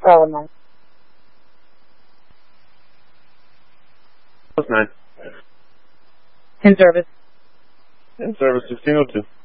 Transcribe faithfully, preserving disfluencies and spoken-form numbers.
Oh, nine. Plus nine. In service. In service sixteen oh two.